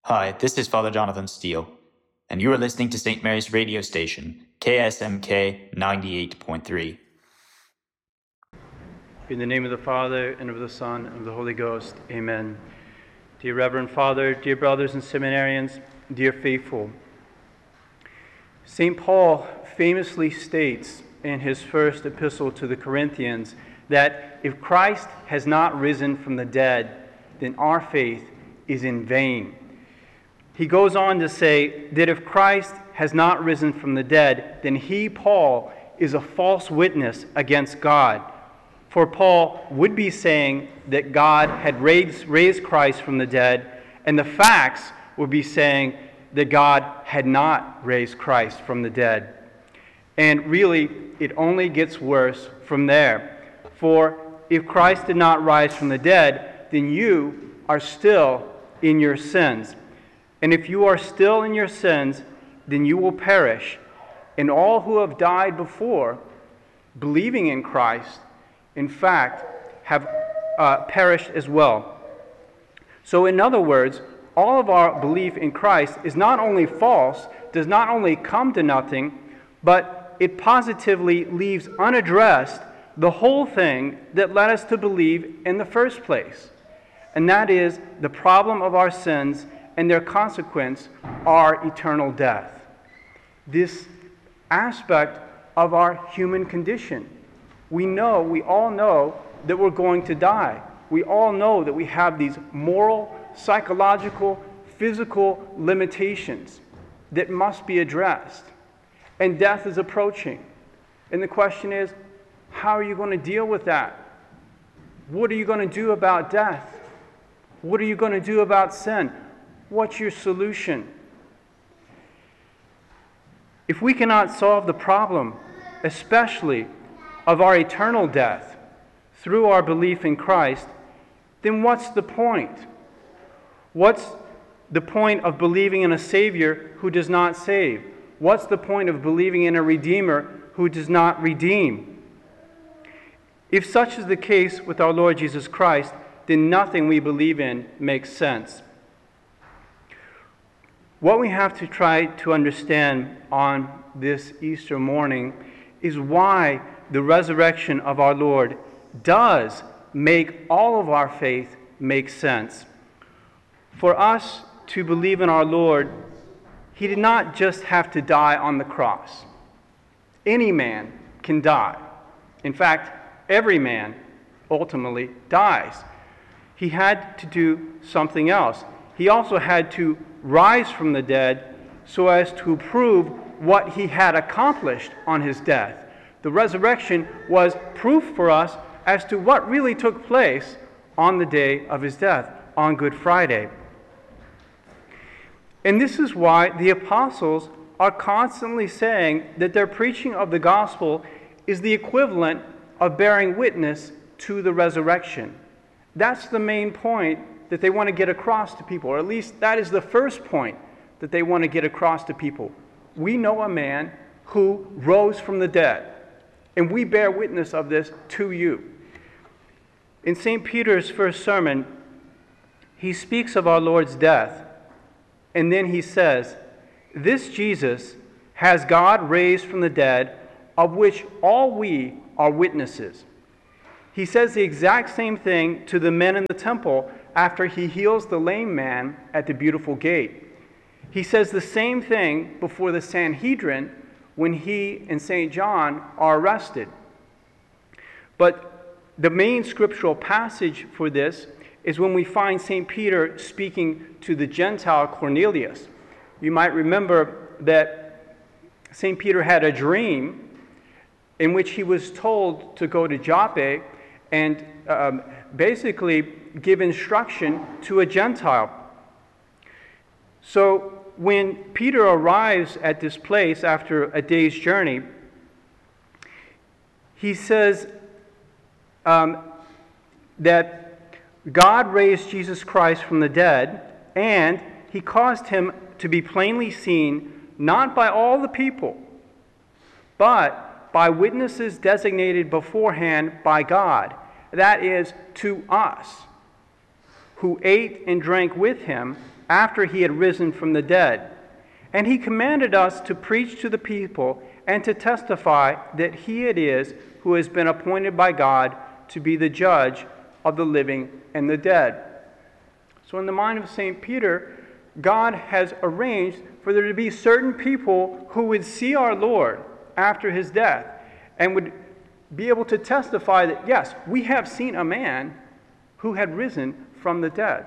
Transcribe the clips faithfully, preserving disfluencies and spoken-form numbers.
Hi, this is Father Jonathan Steele, and you are listening to Saint Mary's radio station, K S M K ninety-eight point three. In the name of the Father, and of the Son, and of the Holy Ghost, amen. Dear Reverend Father, dear brothers and seminarians, dear faithful, Saint Paul famously states in his first epistle to the Corinthians that if Christ has not risen from the dead, then our faith is in vain. He goes on to say that if Christ has not risen from the dead, then he, Paul, is a false witness against God. For Paul would be saying that God had raised, raised Christ from the dead, and the facts would be saying that God had not raised Christ from the dead. And really, it only gets worse from there. For if Christ did not rise from the dead, then you are still in your sins. And if you are still in your sins, then you will perish. And all who have died before, believing in Christ, in fact, have uh, perished as well. So in other words, all of our belief in Christ is not only false, does not only come to nothing, but it positively leaves unaddressed the whole thing that led us to believe in the first place. And that is the problem of our sins, and their consequence are eternal death. This aspect of our human condition. We know, we all know that we're going to die. We all know that we have these moral, psychological, physical limitations that must be addressed. And death is approaching. And the question is, how are you going to deal with that? What are you going to do about death? What are you going to do about sin? What's your solution? If we cannot solve the problem, especially of our eternal death, through our belief in Christ, then what's the point? What's the point of believing in a Savior who does not save? What's the point of believing in a Redeemer who does not redeem? If such is the case with our Lord Jesus Christ, then nothing we believe in makes sense. What we have to try to understand on this Easter morning is why the resurrection of our Lord does make all of our faith make sense. For us to believe in our Lord, He did not just have to die on the cross. Any man can die. In fact, every man ultimately dies. He had to do something else. He also had to rise from the dead so as to prove what he had accomplished on his death. The resurrection was proof for us as to what really took place on the day of his death, on Good Friday. And this is why the apostles are constantly saying that their preaching of the gospel is the equivalent of bearing witness to the resurrection. That's the main point that they want to get across to people, or at least that is the first point that they want to get across to people. We know a man who rose from the dead, and we bear witness of this to you. In Saint Peter's first sermon, he speaks of our Lord's death, and then he says, "This Jesus has God raised from the dead, of which all we are witnesses." He says the exact same thing to the men in the temple after he heals the lame man at the Beautiful Gate. He says the same thing before the Sanhedrin when he and Saint John are arrested. But the main scriptural passage for this is when we find Saint Peter speaking to the Gentile Cornelius. You might remember that Saint Peter had a dream in which he was told to go to Joppa and um, basically give instruction to a Gentile. So when Peter arrives at this place after a day's journey, he says um, that God raised Jesus Christ from the dead, and he caused him to be plainly seen, not by all the people, but by witnesses designated beforehand by God. That is, to us. who ate and drank with him after he had risen from the dead. And he commanded us to preach to the people and to testify that he it is who has been appointed by God to be the judge of the living and the dead. So in the mind of Saint Peter, God has arranged for there to be certain people who would see our Lord after his death and would be able to testify that, yes, we have seen a man who had risen from the dead.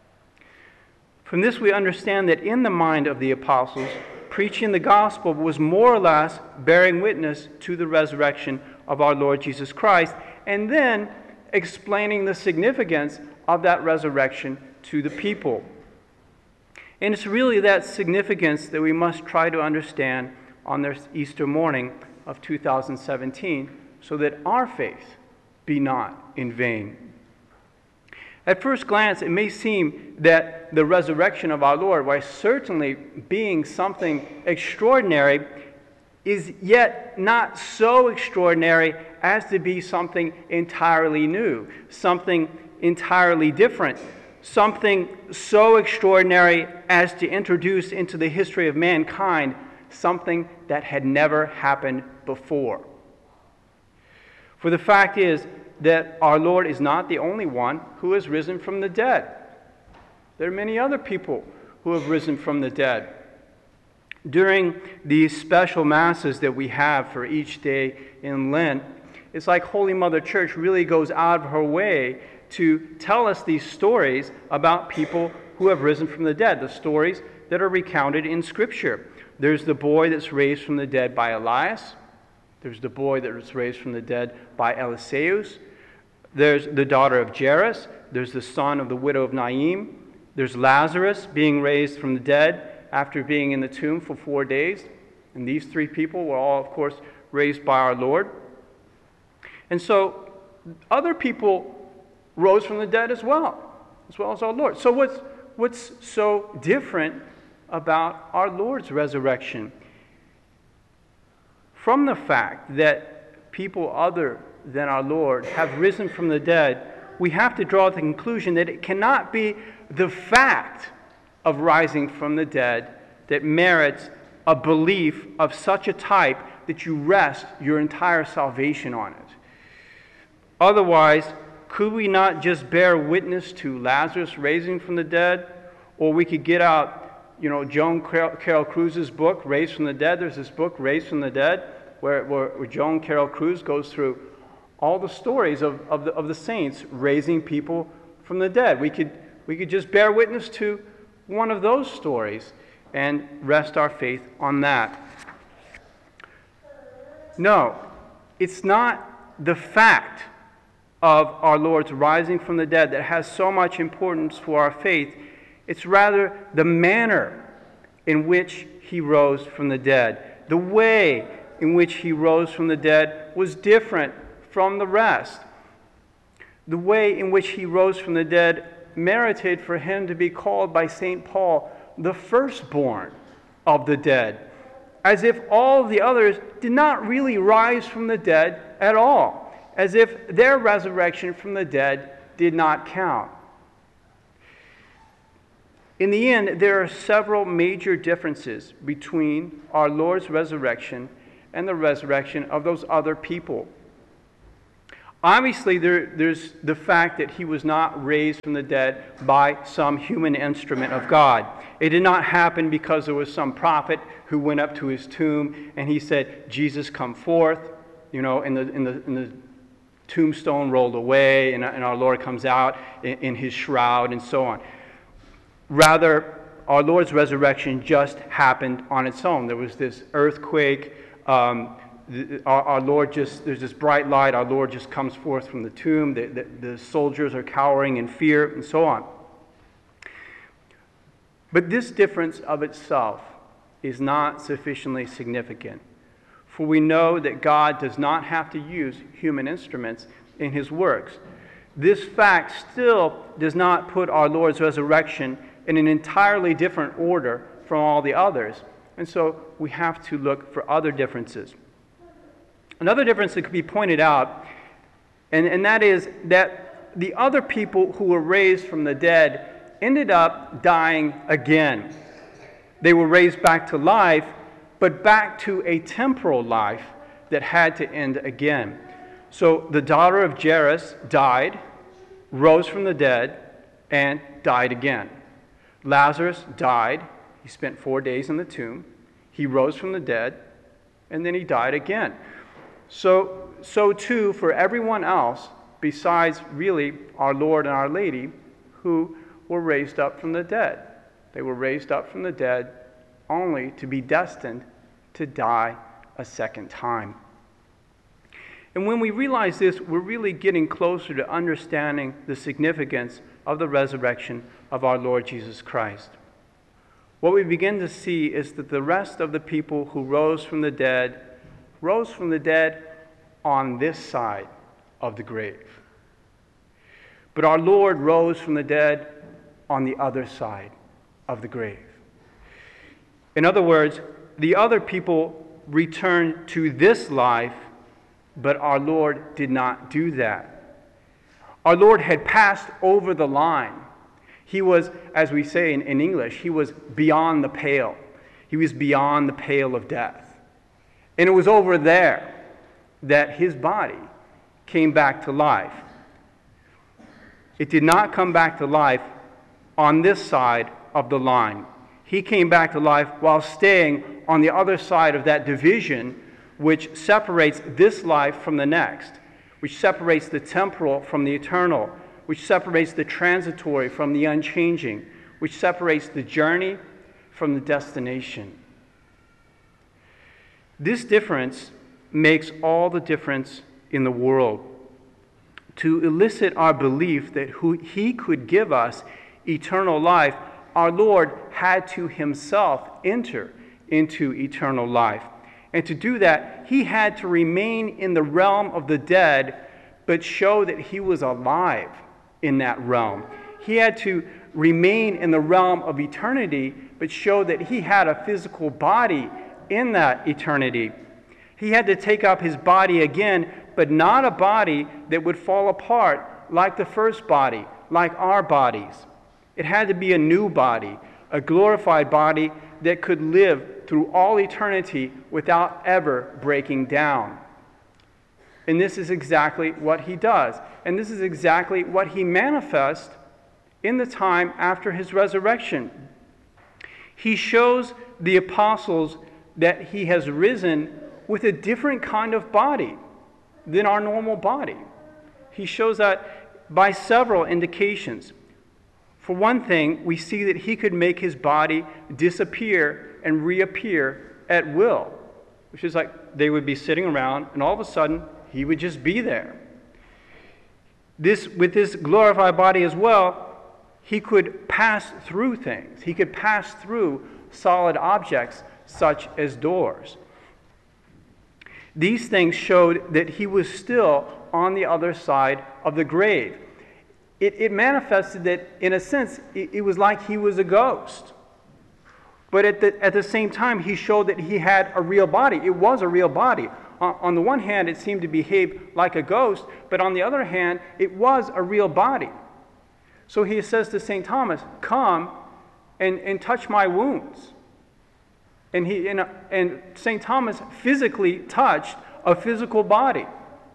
From this we understand that in the mind of the apostles, preaching the gospel was more or less bearing witness to the resurrection of our Lord Jesus Christ, and then explaining the significance of that resurrection to the people. And it's really that significance that we must try to understand on this Easter morning of two thousand seventeen, so that our faith be not in vain. At first glance, it may seem that the resurrection of our Lord, while certainly being something extraordinary, is yet not so extraordinary as to be something entirely new, something entirely different, something so extraordinary as to introduce into the history of mankind something that had never happened before. For the fact is that our Lord is not the only one who has risen from the dead. There are many other people who have risen from the dead. During these special masses that we have for each day in Lent, it's like Holy Mother Church really goes out of her way to tell us these stories about people who have risen from the dead, the stories that are recounted in Scripture. There's the boy that's raised from the dead by Elias. There's the boy that was raised from the dead by Eliseus. There's the daughter of Jairus. There's the son of the widow of Naim. There's Lazarus being raised from the dead after being in the tomb for four days. And these three people were all, of course, raised by our Lord. And so other people rose from the dead as well, as well as our Lord. So what's, what's so different about our Lord's resurrection? From the fact that people other than our Lord have risen from the dead, we have to draw the conclusion that it cannot be the fact of rising from the dead that merits a belief of such a type that you rest your entire salvation on it. Otherwise, could we not just bear witness to Lazarus raising from the dead? Or we could get out, you know, Joan Carol Cruz's book, Raised from the Dead. There's this book, Raised from the Dead, where, where, where Joan Carol Cruz goes through all the stories of, of, the, of the saints raising people from the dead. We could, we could just bear witness to one of those stories and rest our faith on that. No, it's not the fact of our Lord's rising from the dead that has so much importance for our faith. It's rather the manner in which he rose from the dead. The way in which he rose from the dead was different from the rest. The way in which he rose from the dead merited for him to be called by Saint Paul the firstborn of the dead, as if all the others did not really rise from the dead at all, as if their resurrection from the dead did not count. In the end, there are several major differences between our Lord's resurrection and the resurrection of those other people. Obviously, there, there's the fact that he was not raised from the dead by some human instrument of God. It did not happen because there was some prophet who went up to his tomb and he said, "Jesus, come forth," you know, and the, in the, in the tombstone rolled away, and, and our Lord comes out in, in his shroud and so on. Rather, our Lord's resurrection just happened on its own. There was this earthquake. Um, the, our, our Lord just, there's this bright light. Our Lord just comes forth from the tomb. The, the, the soldiers are cowering in fear and so on. But this difference of itself is not sufficiently significant. For we know that God does not have to use human instruments in his works. This fact still does not put our Lord's resurrection in an entirely different order from all the others. And so we have to look for other differences. Another difference that could be pointed out, and, and that is that the other people who were raised from the dead ended up dying again. They were raised back to life, but back to a temporal life that had to end again. So the daughter of Jairus died, rose from the dead, and died again. Lazarus died. He spent four days in the tomb. He rose from the dead, and then he died again. So, so too for everyone else, besides really our Lord and Our Lady, who were raised up from the dead. They were raised up from the dead only to be destined to die a second time. And when we realize this, we're really getting closer to understanding the significance of the resurrection of our Lord Jesus Christ. What we begin to see is that the rest of the people who rose from the dead rose from the dead on this side of the grave. But our Lord rose from the dead on the other side of the grave. In other words, the other people returned to this life, but our Lord did not do that. Our Lord had passed over the line. He was, as we say in, in English, he was beyond the pale. He was beyond the pale of death. And it was over there that his body came back to life. It did not come back to life on this side of the line. He came back to life while staying on the other side of that division which separates this life from the next, which separates the temporal from the eternal, which separates the transitory from the unchanging, which separates the journey from the destination. This difference makes all the difference in the world. To elicit our belief that who he could give us eternal life, our Lord had to himself enter into eternal life. And to do that, he had to remain in the realm of the dead, but show that he was alive in that realm. He had to remain in the realm of eternity, but show that he had a physical body in that eternity. He had to take up his body again, but not a body that would fall apart like the first body, like our bodies. It had to be a new body, a glorified body that could live through all eternity without ever breaking down. And this is exactly what he does. And this is exactly what he manifests in the time after his resurrection. He shows the apostles that he has risen with a different kind of body than our normal body. He shows that by several indications. For one thing, we see that he could make his body disappear and reappear at will, which is like they would be sitting around and all of a sudden he would just be there. This, with this glorified body as well, he could pass through things. He could pass through solid objects such as doors. These things showed that he was still on the other side of the grave. It, it manifested that, in a sense, it, it was like he was a ghost. But at the, at the same time, he showed that he had a real body. It was a real body. On, on the one hand, it seemed to behave like a ghost, but on the other hand, it was a real body. So he says to Saint Thomas, come and, and touch my wounds. And, he, and, and Saint Thomas physically touched a physical body.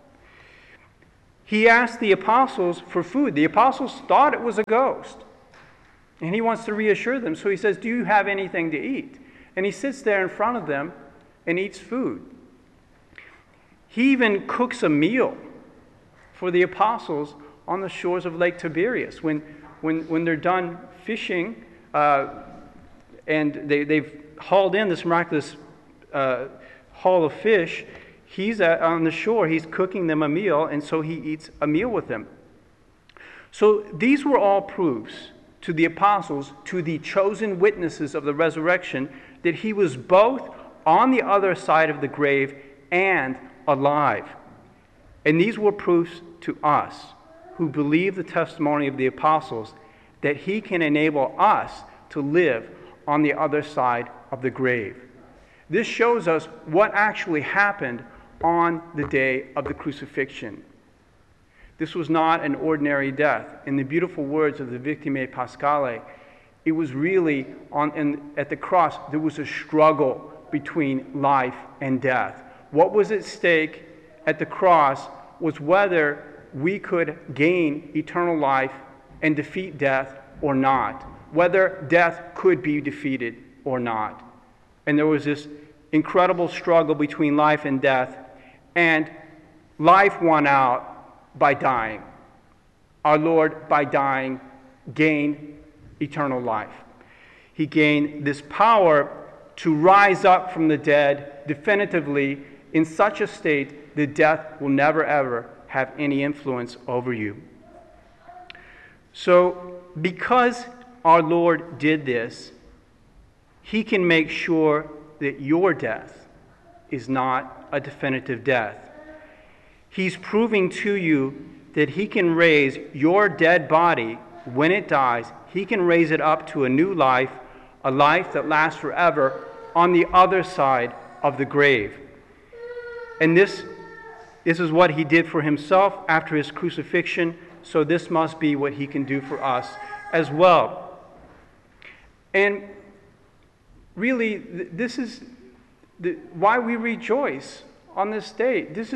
He asked the apostles for food. The apostles thought it was a ghost. And he wants to reassure them. So he says, do you have anything to eat? And he sits there in front of them and eats food. He even cooks a meal for the apostles on the shores of Lake Tiberias. When, when, when they're done fishing uh, and they, they've hauled in this miraculous uh, haul of fish, he's at, on the shore, he's cooking them a meal, and so he eats a meal with them. So these were all proofs to the apostles, to the chosen witnesses of the resurrection, that he was both on the other side of the grave and alive. And these were proofs to us who believe the testimony of the apostles that he can enable us to live on the other side of the grave. This shows us what actually happened on the day of the crucifixion. This was not an ordinary death. In the beautiful words of the Victime Pascale, it was really, on, in, at the cross, there was a struggle between life and death. What was at stake at the cross was whether we could gain eternal life and defeat death or not, whether death could be defeated or not. And there was this incredible struggle between life and death, and life won out by dying. Our Lord, by dying, gained eternal life. He gained this power to rise up from the dead definitively in such a state that death will never ever have any influence over you. So, because our Lord did this, He can make sure that your death is not a definitive death. He's proving to you that He can raise your dead body when it dies. He can raise it up to a new life, a life that lasts forever on the other side of the grave. And this, this is what He did for Himself after His crucifixion, so this must be what He can do for us as well. And really, this is the, why we rejoice on this day. This is